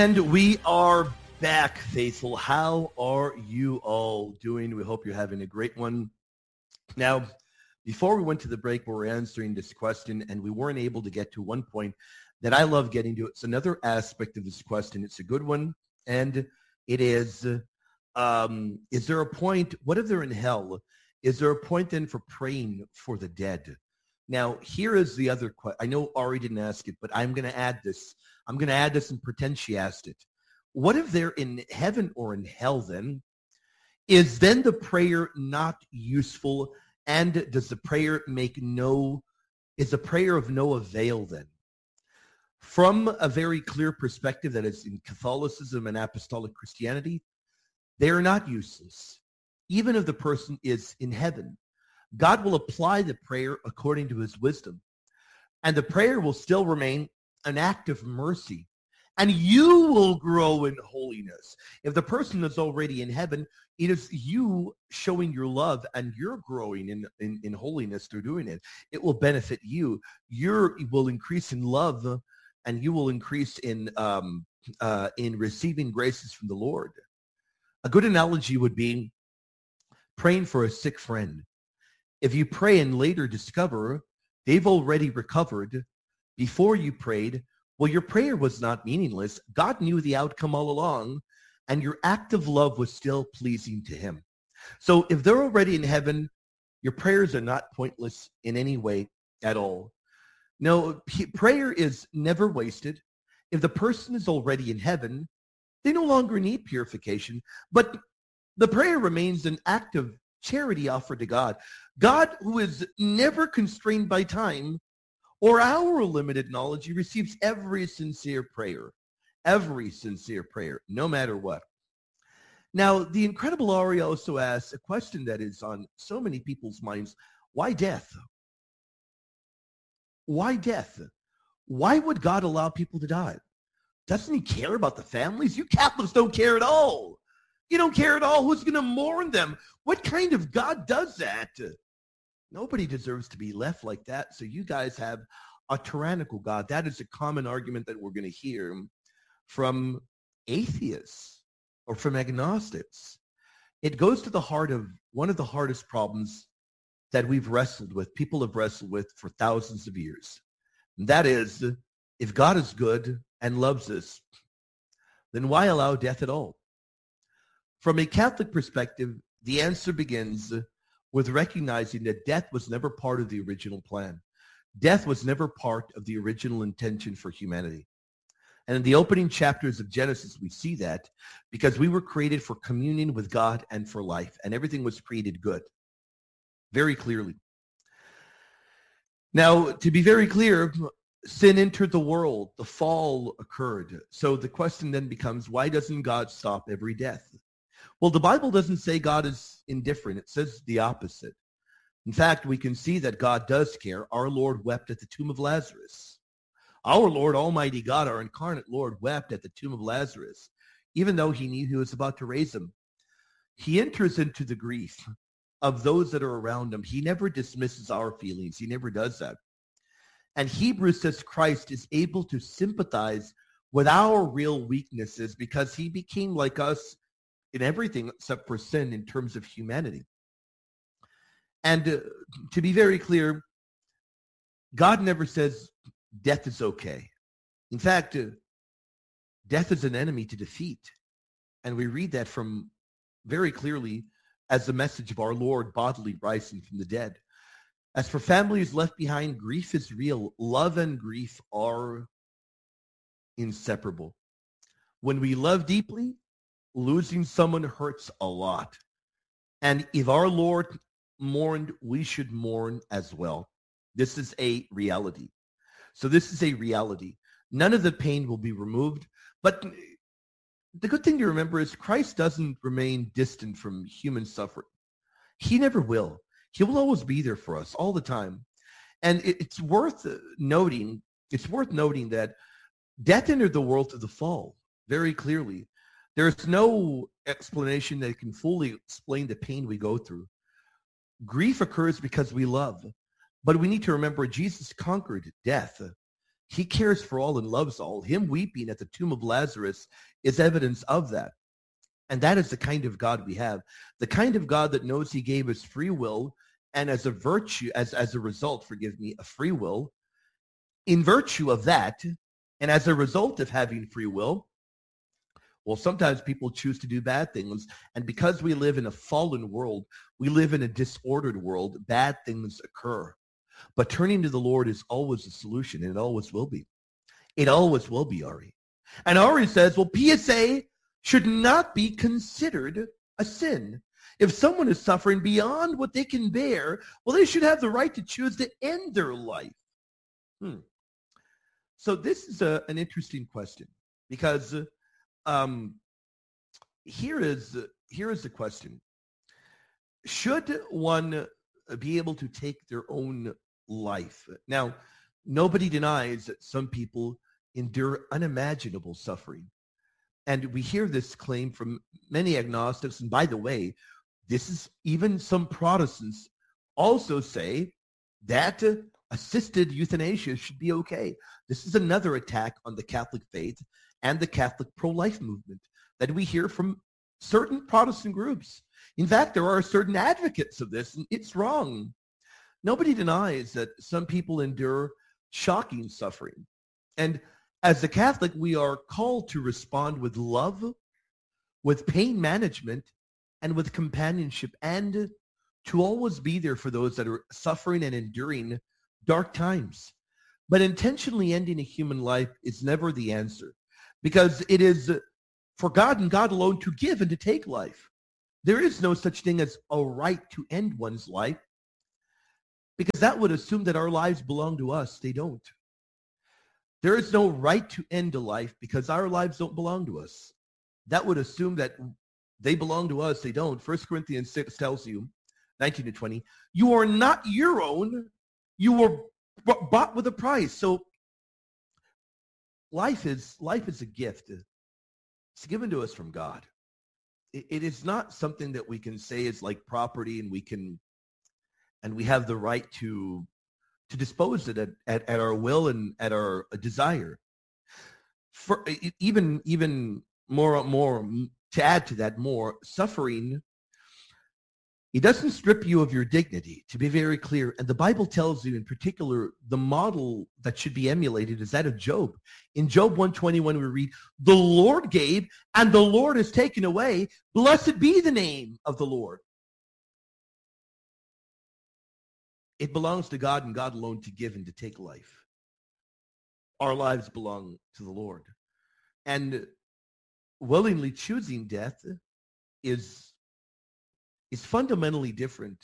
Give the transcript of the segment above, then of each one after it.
And we are back, faithful. How are you all doing? We hope you're having a great one. Now, before we went to the break, we were answering this question, and we weren't able to get to one point that I love getting to. It's another aspect of this question. It's a good one, and it is there a point, what if they're in hell? Is there a point then for praying for the dead? Now, here is the other question. I know Ari didn't ask it, but I'm going to add this. I'm going to add this and pretend she asked it. What if they're in heaven or in hell then? Is then the prayer not useful? And does the prayer is a prayer of no avail then? From a very clear perspective that is in Catholicism and Apostolic Christianity, they are not useless. Even if the person is in heaven, God will apply the prayer according to his wisdom. And the prayer will still remain an act of mercy. And you will grow in holiness. If the person is already in heaven, it is you showing your love and you're growing in holiness through doing it. It will benefit you. You will increase in love and you will increase in receiving graces from the Lord. A good analogy would be praying for a sick friend. If you pray and later discover they've already recovered before you prayed, well, your prayer was not meaningless. God knew the outcome all along, and your act of love was still pleasing to him. So if they're already in heaven, your prayers are not pointless in any way at all. No, prayer is never wasted. If the person is already in heaven, they no longer need purification, but the prayer remains an act of charity offered to God. God, who is never constrained by time or our limited knowledge, he receives every sincere prayer, no matter what. Now, the incredible Ari also asks a question that is on so many people's minds. Why death? Why death? Why would God allow people to die? Doesn't he care about the families? You Catholics don't care at all. You don't care at all. Who's going to mourn them? What kind of God does that? Nobody deserves to be left like that. So you guys have a tyrannical God. That is a common argument that we're going to hear from atheists or from agnostics. It goes to the heart of one of the hardest problems that we've wrestled with, people have wrestled with for thousands of years. And that is, if God is good and loves us, then why allow death at all? From a Catholic perspective, the answer begins with recognizing that death was never part of the original plan. Death was never part of the original intention for humanity. And in the opening chapters of Genesis, we see that because we were created for communion with God and for life, and everything was created good, very clearly. Now, to be very clear, sin entered the world. The fall occurred. So the question then becomes, why doesn't God stop every death? Well, the Bible doesn't say God is indifferent. It says the opposite. In fact, we can see that God does care. Our Lord wept at the tomb of Lazarus. Our Lord, Almighty God, our incarnate Lord, wept at the tomb of Lazarus, even though he knew he was about to raise him. He enters into the grief of those that are around him. He never dismisses our feelings. He never does that. And Hebrews says Christ is able to sympathize with our real weaknesses because he became like us in everything except for sin in terms of humanity. And to be very clear, God never says death is okay. In fact, death is an enemy to defeat. And we read that from very clearly as the message of our Lord bodily rising from the dead. As for families left behind, grief is real. Love and grief are inseparable. When we love deeply, losing someone hurts a lot. And if our Lord mourned, we should mourn as well. This is a reality. So this is a reality. None of the pain will be removed. But the good thing to remember is Christ doesn't remain distant from human suffering. He never will. He will always be there for us all the time. And it's worth noting that death entered the world through the fall very clearly. There's no explanation that can fully explain the pain we go through. Grief occurs because we love. But we need to remember Jesus conquered death. He cares for all and loves all. Him weeping at the tomb of Lazarus is evidence of that. And that is the kind of God we have. The kind of God that knows he gave us free will, and as a virtue, as a result, a free will. In virtue of that, and as a result of having free will, well, sometimes people choose to do bad things. And because we live in a fallen world, we live in a disordered world, bad things occur. But turning to the Lord is always a solution, and it always will be. It always will be, Ari. And Ari says, well, PSA should not be considered a sin. If someone is suffering beyond what they can bear, well, they should have the right to choose to end their life. So this is an interesting question, because here is the question. Should one be able to take their own life? Now, nobody denies that some people endure unimaginable suffering. And we hear this claim from many agnostics. And by the way, this is even some Protestants also say that assisted euthanasia should be okay. This is another attack on the Catholic faith and the Catholic pro-life movement that we hear from certain Protestant groups. In fact, there are certain advocates of this, and it's wrong. Nobody denies that some people endure shocking suffering. And as a Catholic, we are called to respond with love, with pain management, and with companionship, and to always be there for those that are suffering and enduring dark times. But intentionally ending a human life is never the answer, because it is for God and God alone to give and to take life. There is no such thing as a right to end one's life, because that would assume that our lives belong to us. They don't. There is no right to end a life because our lives don't belong to us. That would assume that they belong to us. They don't. 1 Corinthians 6 tells you, 19 to 20, you are not your own. You were bought with a price. So life is a gift. It's given to us from God. It is not something that we can say is like property, and we have the right to dispose it at our will and at our desire. For even more to add to that, more suffering, it doesn't strip you of your dignity, to be very clear. And the Bible tells you in particular, the model that should be emulated is that of Job. In Job 121, we read, the Lord gave and the Lord has taken away. Blessed be the name of the Lord. It belongs to God and God alone to give and to take life. Our lives belong to the Lord. And willingly choosing death is fundamentally different.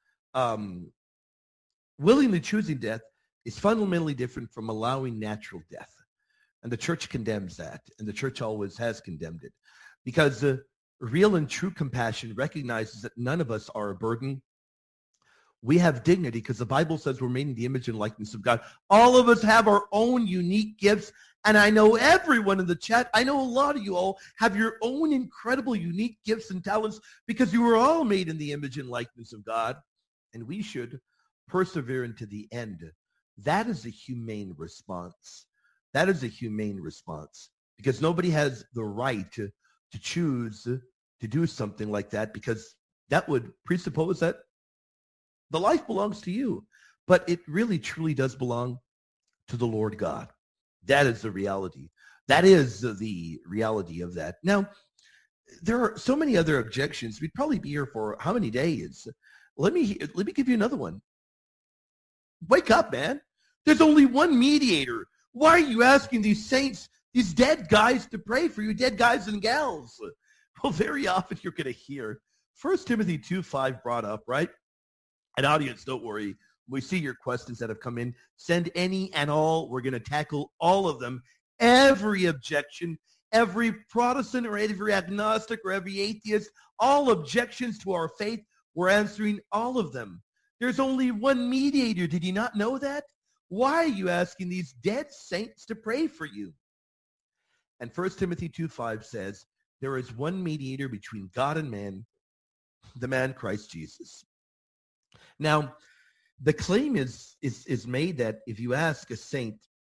Willingly choosing death is fundamentally different from allowing natural death. And the church condemns that. And the church always has condemned it. Because real and true compassion recognizes that none of us are a burden. We have dignity because the Bible says we're made in the image and likeness of God. All of us have our own unique gifts. And I know everyone in the chat, I know a lot of you all have your own incredible unique gifts and talents because you were all made in the image and likeness of God. And we should persevere into the end. That is a humane response. That is a humane response because nobody has the right to choose to do something like that, because that would presuppose that the life belongs to you, but it really, truly does belong to the Lord God. That is the reality. That is the reality of that. Now, there are so many other objections. We'd probably be here for how many days? Let me give you another one. Wake up, man. There's only one mediator. Why are you asking these saints, these dead guys, to pray for you, dead guys and gals? Well, very often you're going to hear 1 Timothy 2:5 brought up, right? And audience, don't worry. We see your questions that have come in. Send any and all. We're going to tackle all of them. Every objection, every Protestant or every agnostic or every atheist, all objections to our faith, we're answering all of them. There's only one mediator. Did you not know that? Why are you asking these dead saints to pray for you? And 1 Timothy 2:5 says, there is one mediator between God and man, the man Christ Jesus. Now, the claim is made that if you ask a saint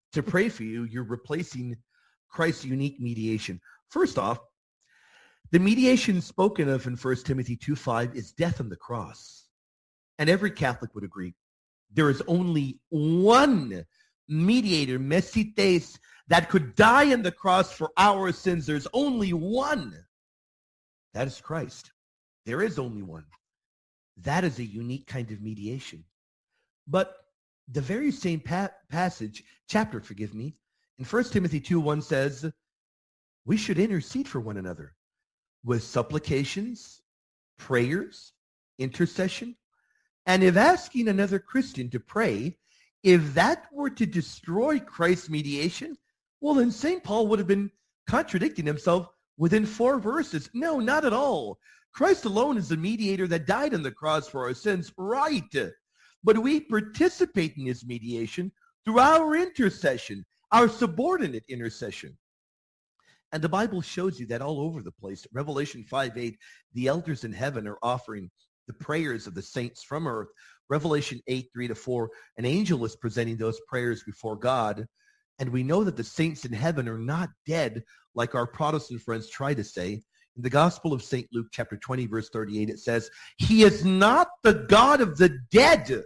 to pray for you, you're replacing Christ's unique mediation. First off, the mediation spoken of in 1 Timothy 2:5 is death on the cross. And every Catholic would agree. There is only one mediator, Mesites, that could die on the cross for our sins. There's only one. That is Christ. There is only one. That is a unique kind of mediation. But the very same chapter, in 1 Timothy 2:1 says, we should intercede for one another with supplications, prayers, intercession. And if asking another Christian to pray, if that were to destroy Christ's mediation, well, then St. Paul would have been contradicting himself within 4 verses. No, not at all. Christ alone is the mediator that died on the cross for our sins, right? But we participate in his mediation through our intercession, our subordinate intercession. And the Bible shows you that all over the place. Revelation 5:8, the elders in heaven are offering the prayers of the saints from earth. Revelation 8:3-4, an angel is presenting those prayers before God. And we know that the saints in heaven are not dead like our Protestant friends try to say. In the Gospel of St. Luke, chapter 20, verse 38, it says, he is not the God of the dead,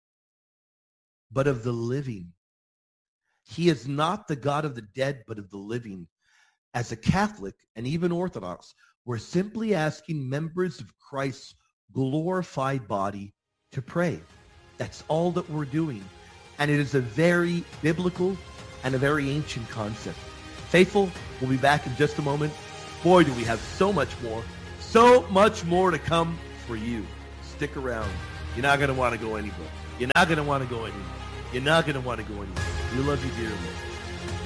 but of the living. He is not the God of the dead, but of the living. As a Catholic and even Orthodox, we're simply asking members of Christ's glorified body to pray. That's all that we're doing. And it is a very biblical and a very ancient concept. Faithful, we'll be back in just a moment. Boy, do we have so much more to come for you. Stick around. You're not going to want to go anywhere. You're not going to want to go anywhere. You're not going to want to go anywhere. We love you dearly.